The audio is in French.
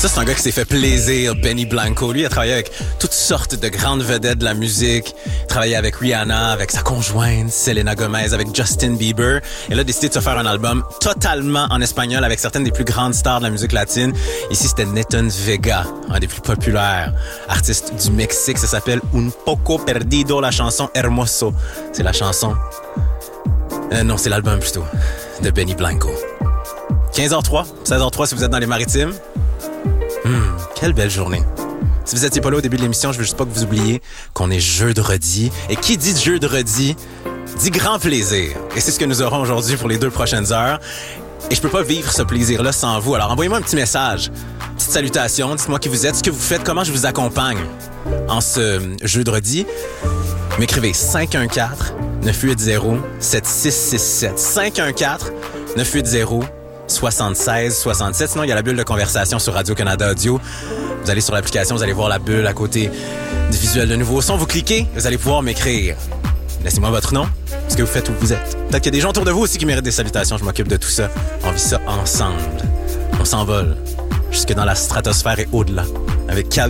Ça, c'est un gars qui s'est fait plaisir, Benny Blanco. Lui, il a travaillé avec toutes sortes de grandes vedettes de la musique. Il a travaillé avec Rihanna, avec sa conjointe, Selena Gomez, avec Justin Bieber. Et là, a décidé de se faire un album totalement en espagnol avec certaines des plus grandes stars de la musique latine. Ici, c'était Nathan Vega, un des plus populaires artistes du Mexique. Ça s'appelle Un Poco Perdido, la chanson Hermoso. C'est la chanson... non, c'est l'album plutôt, de Benny Blanco. 15h03, 16h03 si vous êtes dans les Maritimes. Quelle belle journée. Si vous étiez pas là au début de l'émission, je veux juste pas que vous oubliez qu'on est jeudi. Et qui dit jeudi dit grand plaisir. Et c'est ce que nous aurons aujourd'hui pour les 2 prochaines heures. Et je peux pas vivre ce plaisir-là sans vous. Alors envoyez-moi un petit message, petite salutation, dites-moi qui vous êtes, ce que vous faites, comment je vous accompagne en ce jeudi. M'écrivez 514-980-7667. 514-980-7667. Sinon, il y a la bulle de conversation sur Radio-Canada Audio. Vous allez sur l'application, vous allez voir la bulle à côté du visuel de nouveau son. Vous cliquez, vous allez pouvoir m'écrire. Laissez-moi votre nom, ce que vous faites, où vous êtes. Peut-être qu'il y a des gens autour de vous aussi qui méritent des salutations. Je m'occupe de tout ça. On vit ça ensemble. On s'envole jusque dans la stratosphère et au-delà avec Cali.